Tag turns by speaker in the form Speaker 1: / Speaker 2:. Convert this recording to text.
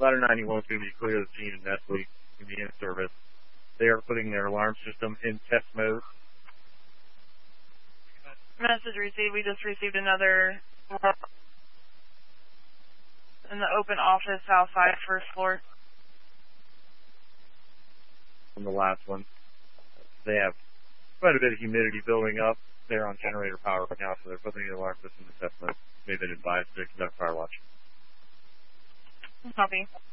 Speaker 1: Ladder 91 is going to be clear of the scene and Nestle in the in-service. They are putting their alarm system in test mode.
Speaker 2: Message received. We just received another in the open office outside, first floor.
Speaker 1: From the last one. They have quite a bit of humidity building up. They're on generator power right now, so they're putting the alarm system in test mode. They've been advised to conduct fire watch.
Speaker 2: Copy.